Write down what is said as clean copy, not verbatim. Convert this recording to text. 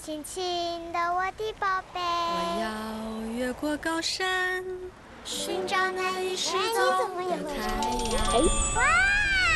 轻轻的，我的宝贝。 我要越过高山，寻找那已失踪的太阳。 哇！